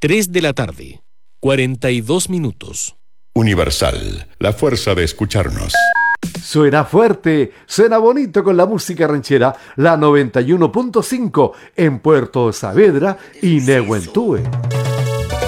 3 de la tarde, 42 minutos. Universal, la fuerza de escucharnos. Suena fuerte, suena bonito con la música ranchera, la 91.5 en Puerto Saavedra y Nehuentúe.